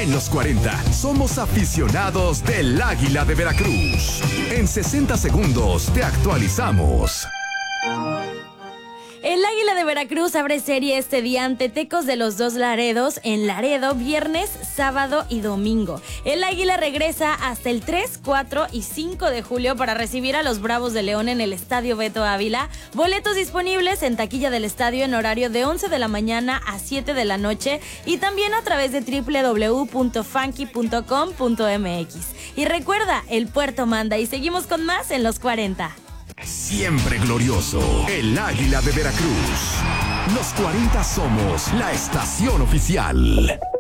En los 40 somos aficionados del Águila de Veracruz. En 60 segundos te actualizamos. El Águila de Veracruz abre serie este día ante Tecos de los Dos Laredos en Laredo, viernes, sábado y domingo. El Águila regresa hasta el 3, 4 y 5 de julio para recibir a los Bravos de León en el Estadio Beto Ávila. Boletos disponibles en taquilla del estadio en horario de 11 de la mañana a 7 de la noche y también a través de www.funky.com.mx. Y recuerda, el puerto manda y seguimos con más en los 40. Siempre glorioso, el Águila de Veracruz. Los 40 somos la estación oficial.